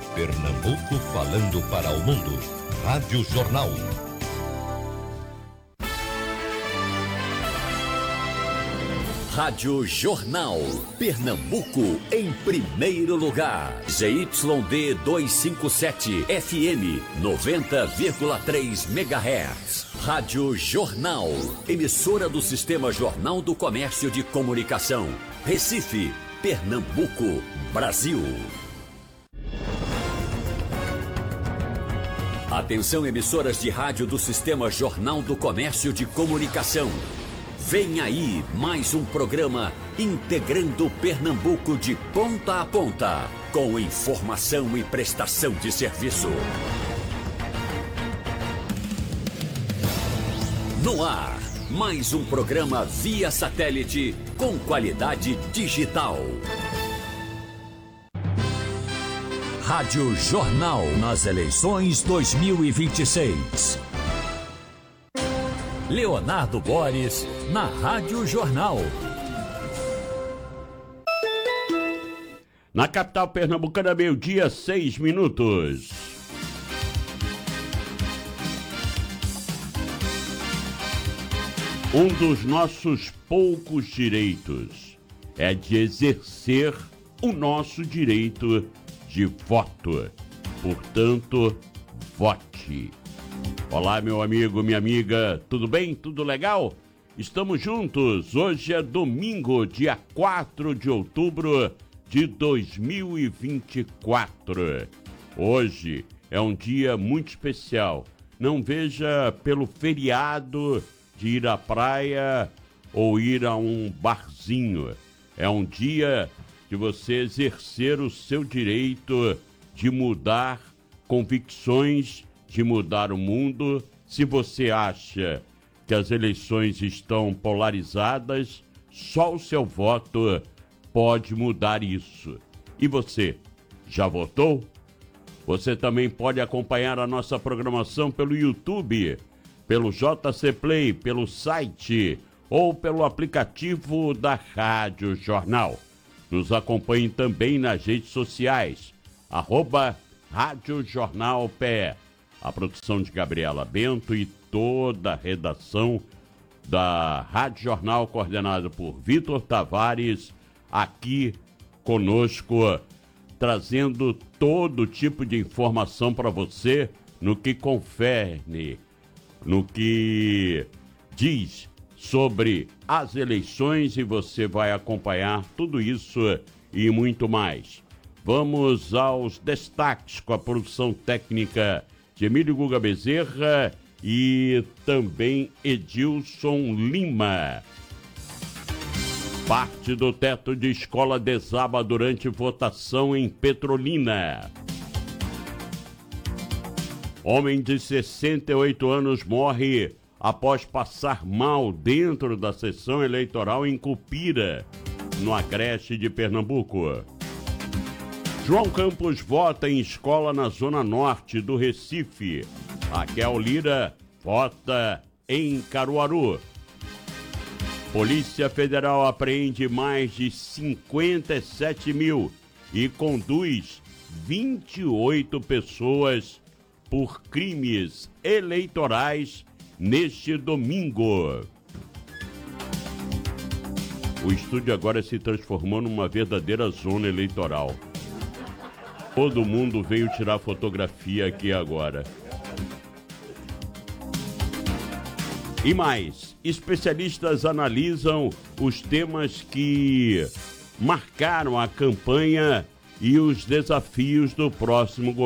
Pernambuco falando para o mundo. Rádio Jornal. Rádio Jornal. Pernambuco em primeiro lugar. ZYD 257 FM 90,3 MHz. Rádio Jornal. Emissora do Sistema Jornal do Comércio de Comunicação. Recife, Pernambuco, Brasil. Atenção, emissoras de rádio do Sistema Jornal do Comércio de Comunicação. Vem aí mais um programa integrando Pernambuco de ponta a ponta, com informação e prestação de serviço. No ar, mais um programa via satélite com qualidade digital. Rádio Jornal nas eleições 2026. Leonardo Boris, na Rádio Jornal. Na capital pernambucana, 12:06. Um dos nossos poucos direitos é de exercer o nosso direito de voto. Portanto, vote. Olá, meu amigo, minha amiga, tudo bem? Tudo legal? Estamos juntos. Hoje é domingo, dia 4 de outubro de 2024. Hoje é um dia muito especial. Não veja pelo feriado de ir à praia ou ir a um barzinho. É um dia de você exercer o seu direito de mudar convicções, de mudar o mundo. Se você acha que as eleições estão polarizadas, só o seu voto pode mudar isso. E você, já votou? Você também pode acompanhar a nossa programação pelo YouTube, pelo JC Play, pelo site ou pelo aplicativo da Rádio Jornal. Nos acompanhe também nas redes sociais, @Rádio Jornal PE. A produção de Gabriela Bento e toda a redação da Rádio Jornal, coordenada por Vitor Tavares, aqui conosco, trazendo todo tipo de informação para você no que confere, no que diz sobre as eleições, e você vai acompanhar tudo isso e muito mais. Vamos aos destaques com a produção técnica de Emílio Guga Bezerra e também Edilson Lima. Parte do teto de escola desaba durante votação em Petrolina. Homem de 68 anos morre após passar mal dentro da sessão eleitoral em Cupira, no Agreste de Pernambuco. João Campos vota em escola na zona norte do Recife. Raquel Lira vota em Caruaru. Polícia Federal apreende mais de 57 mil e conduz 28 pessoas por crimes eleitorais neste domingo. O estúdio agora se transformou numa verdadeira zona eleitoral. Todo mundo veio tirar fotografia aqui agora. E mais, especialistas analisam os temas que marcaram a campanha e os desafios do próximo governo.